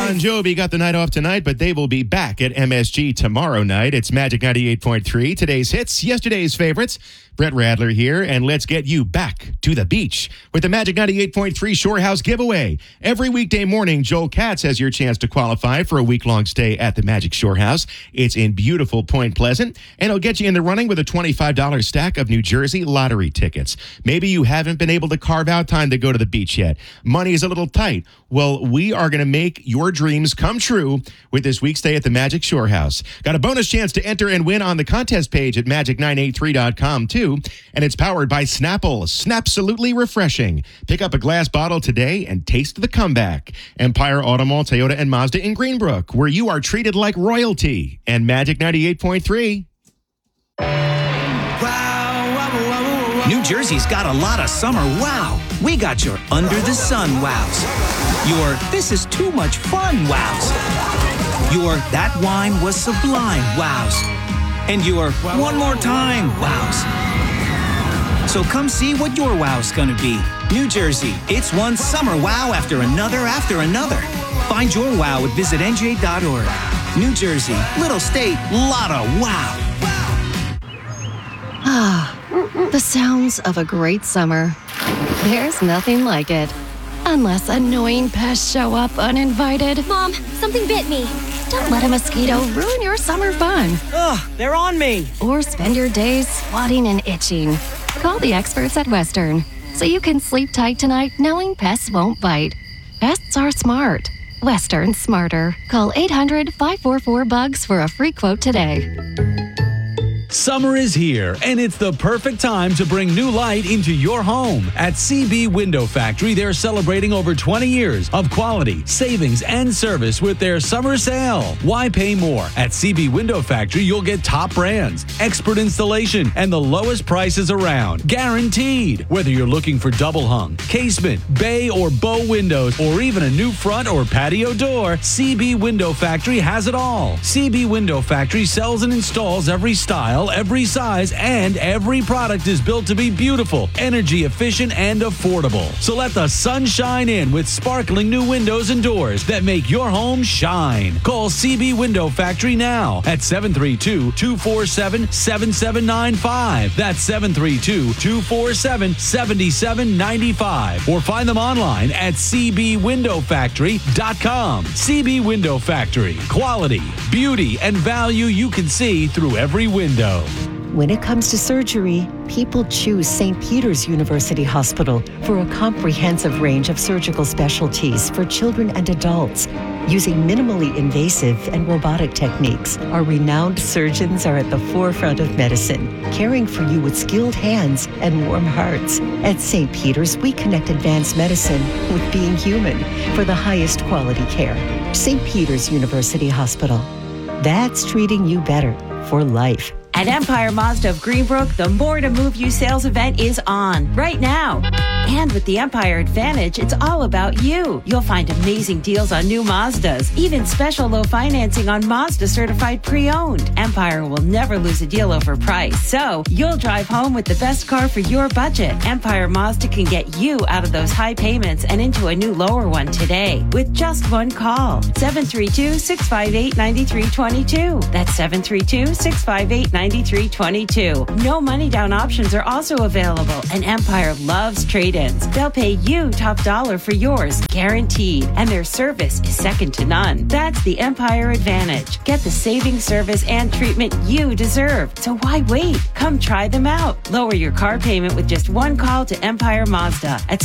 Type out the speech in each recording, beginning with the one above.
Bon Jovi got the night off tonight, but they will be back at MSG tomorrow night. It's Magic 98.3. Today's hits, yesterday's favorites. Brett Radler here, and let's get you back to the beach with the Magic 98.3 Shore House giveaway. Every weekday morning, Joel Katz has your chance to qualify for a week-long stay at the Magic Shore House. It's in beautiful Point Pleasant, and it'll get you in the running with a $25 stack of New Jersey lottery tickets. Maybe you haven't been able to carve out time to go to the beach yet. Money is a little tight. Well, we are going to make your dreams come true with this week's stay at the Magic Shore House. Got a bonus chance to enter and win on the contest page at magic983.com, too. And it's powered by Snapple. Snapsolutely refreshing. Pick up a glass bottle today and taste the comeback. Empire Auto Mall, Toyota, and Mazda in Greenbrook, where you are treated like royalty. And Magic 98.3. New Jersey's got a lot of summer wow. We got your under the sun wows. Your this is too much fun wows. Your that wine was sublime wows. And your one more time wows. So come see what your wow's gonna be. New Jersey, it's one summer wow after another after another. Find your wow at visitnj.org. New Jersey, little state, lot of wow. The sounds of a great summer. There's nothing like it. Unless annoying pests show up uninvited. Mom, something bit me. Don't let a mosquito ruin your summer fun. Ugh, they're on me. Or spend your days swatting and itching. Call the experts at Western so you can sleep tight tonight knowing pests won't bite. Pests are smart. Western's smarter. Call 800-544-BUGS for a free quote today. Summer is here, and it's the perfect time to bring new light into your home. At CB Window Factory, they're celebrating over 20 years of quality, savings, and service with their summer sale. Why pay more? At CB Window Factory, you'll get top brands, expert installation, and the lowest prices around. Guaranteed. Whether you're looking for double hung, casement, bay, or bow windows, or even a new front or patio door, CB Window Factory has it all. CB Window Factory sells and installs every style, every size, and every product is built to be beautiful, energy efficient, and affordable. So let the sun shine in with sparkling new windows and doors that make your home shine. Call CB Window Factory now at 732-247-7795. That's 732-247-7795. Or find them online at cbwindowfactory.com. CB Window Factory. Quality, beauty, and value you can see through every window. When it comes to surgery, people choose St. Peter's University Hospital for a comprehensive range of surgical specialties for children and adults. Using minimally invasive and robotic techniques, our renowned surgeons are at the forefront of medicine, caring for you with skilled hands and warm hearts. At St. Peter's, we connect advanced medicine with being human for the highest quality care. St. Peter's University Hospital. That's treating you better for life. At Empire Mazda of Greenbrook, the More to Move You sales event is on right now. And with the Empire Advantage, it's all about you. You'll find amazing deals on new Mazdas, even special low financing on Mazda certified pre-owned. Empire will never lose a deal over price, so you'll drive home with the best car for your budget. Empire Mazda can get you out of those high payments and into a new lower one today with just one call. 732-658-9322. That's 732-658-9322. No money down options are also available, and Empire loves trade-ins. They'll pay you top dollar for yours, guaranteed, and their service is second to none. That's the Empire Advantage. Get the saving service and treatment you deserve. So why wait? Come try them out. Lower your car payment with just one call to Empire Mazda at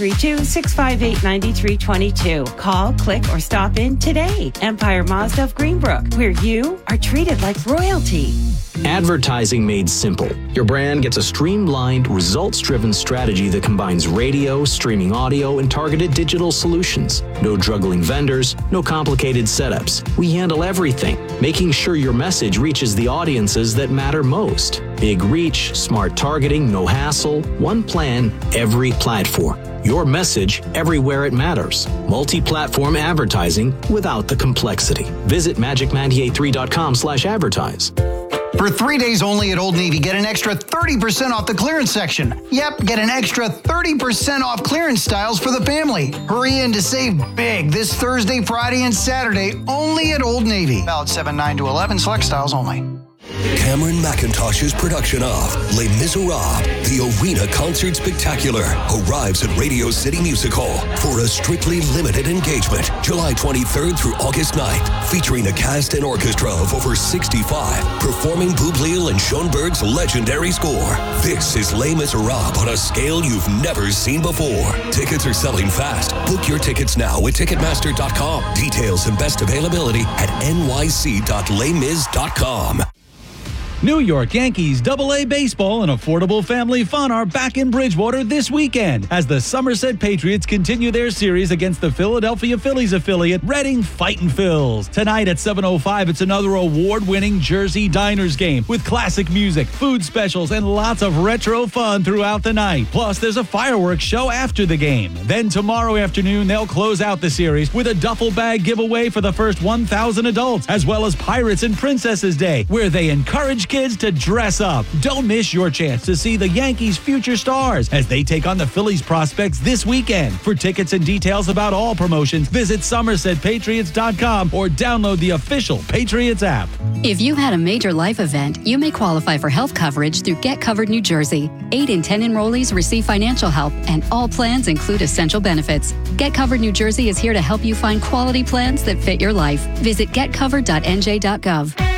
732-658-9322. Call, click, or stop in today. Empire Mazda of Greenbrook, where you are treated like royalty. Advertising made simple. Your brand gets a streamlined, results-driven strategy that combines radio, streaming audio, and targeted digital solutions. No juggling vendors, no complicated setups. We handle everything, making sure your message reaches the audiences that matter most. Big reach, smart targeting, no hassle, one plan, every platform. Your message everywhere it matters. Multi-platform advertising without the complexity. Visit magic983.com/advertise. For 3 days only at Old Navy, get an extra 30% off the clearance section. Yep, get an extra 30% off clearance styles for the family. Hurry in to save big this Thursday, Friday, and Saturday only at Old Navy. Valid 7/9 to 11, select styles only. Cameron McIntosh's production of Les Miserables, the Arena Concert Spectacular, arrives at Radio City Music Hall for a strictly limited engagement, July 23rd through August 9th, featuring a cast and orchestra of over 65, performing Bublé and Schoenberg's legendary score. This is Les Miserables on a scale you've never seen before. Tickets are selling fast. Book your tickets now at Ticketmaster.com. Details and best availability at nyc.lesmis.com. New York Yankees AA baseball and affordable family fun are back in Bridgewater this weekend as the Somerset Patriots continue their series against the Philadelphia Phillies affiliate Reading Fightin' Phils. Tonight at 7:05, it's another award-winning Jersey Diners game with classic music, food specials, and lots of retro fun throughout the night. Plus, there's a fireworks show after the game. Then tomorrow afternoon, they'll close out the series with a duffel bag giveaway for the first 1,000 adults, as well as Pirates and Princesses Day, where they encourage kids to dress up. Don't miss your chance to see the Yankees' future stars as they take on the Phillies prospects this weekend. For tickets and details about all promotions, visit SomersetPatriots.com or download the official Patriots app. If you had a major life event, you may qualify for health coverage through Get Covered New Jersey. 8 in 10 enrollees receive financial help, and all plans include essential benefits. Get Covered New Jersey is here to help you find quality plans that fit your life. Visit getcovered.nj.gov.